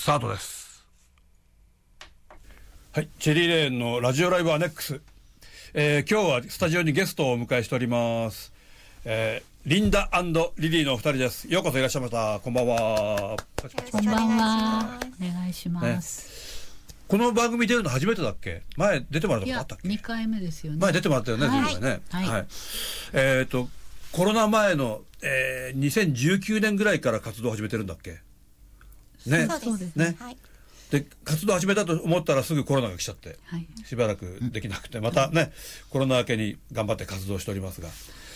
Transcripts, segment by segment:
スタートです。はい、チェリーレーンのラジオライブアネックス、今日はスタジオにゲストをお迎えしております。リンダ&リリーのお二人です。ようこそいらっしゃいました。こんばんは。 こんばんは。お願いします。 この番組出るの初めてだっけ？前出てもらったことあったっけ？2 回目ですよね。 前出てもらったよね、 はい、 前ね。 はい。 はい。コロナ前の、2019年ぐらいから活動を始めてるんだっけ？ね。 そうですね。はい。で、活動始めたと思ったらすぐコロナが来ちゃって、はい、しばらくできなくて、またね、コロナ明けに頑張って活動しておりますが、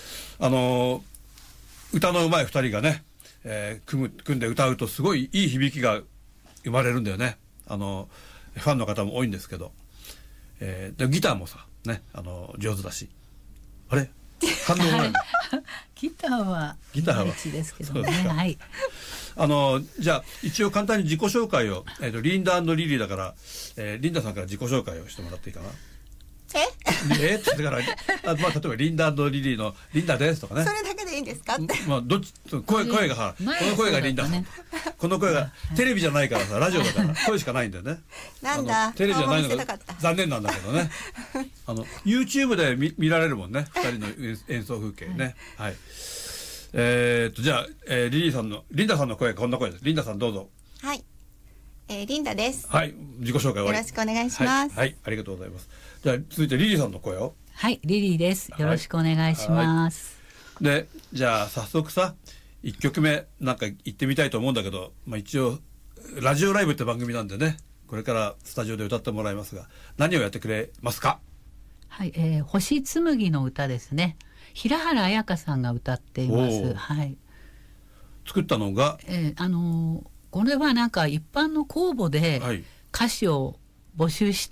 歌の上手い二人がね、組んで歌うとすごいいい響きが生まれるんだよね。ファンの方も多いんですけど、でギターもさ、ね、上手だし、あれ反応がないギターは1ですけどね。はい。 じゃあ一応簡単に自己紹介を、リンダ&リリーだから、リンダさんから自己紹介をしてもらっていいかな。ってだから、例えばリンダ&リリーのリンダですとかね。 それだけでいいんですかって。 まあどっち声がこの声がリンダさん、この声がテレビじゃないからさ、ラジオだから声しかないんだよね。 なんだ。 テレビじゃないのが残念なんだけどね。YouTube で見られるもんね、二人の演奏風景ね。はい。じゃあ、リンダさんの声がこんな声です。リンダさんどうぞ。 はい。リンダです。 はい、自己紹介をよろしくお願いします。 はい、ありがとうございます。じゃあ続いてリリーさんの声を。 はい、リリーです。よろしくお願いします。 で、じゃあ早速さ、1曲目なんか行ってみたいと思うんだけど、一応ラジオライブって番組なんでね、これからスタジオで歌ってもらいますが、何をやってくれますか？ はい、星紬の歌ですね。平原綾香さんが歌っています。はい。 作ったのが、 これはなんか一般の公募で歌詞を募集して、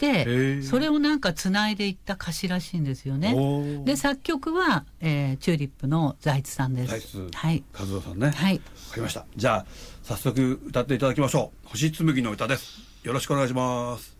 それをなんかつないでいった歌詞らしいんですよね。で作曲は、チューリップの財津さんです。 はい、和夫さんね。はい。わかりました。じゃあ早速歌っていただきましょう。星紬の歌です。よろしくお願いします。